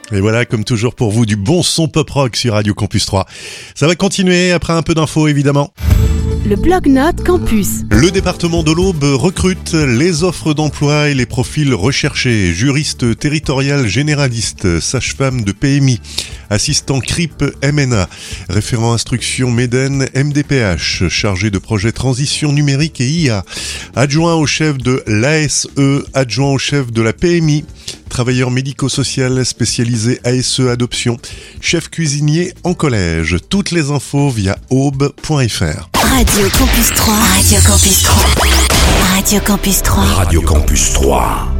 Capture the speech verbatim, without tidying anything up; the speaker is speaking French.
Et voilà, comme toujours pour vous, du bon son pop-rock sur Radio Campus trois. Ça va continuer après un peu d'infos, évidemment. Le bloc-notes Campus. Le département de l'Aube recrute les offres d'emploi et les profils recherchés. Juriste territorial généraliste, sage-femme de P M I, assistant C R I P M N A, référent instruction Méden M D P H, chargé de projet transition numérique et I A, adjoint au chef de l'A S E, adjoint au chef de la P M I, travailleur médico-social spécialisé A S E adoption, chef cuisinier en collège. Toutes les infos via aube point f r. Radio Campus trois. Radio Campus trois. Radio Campus trois. Radio Campus trois.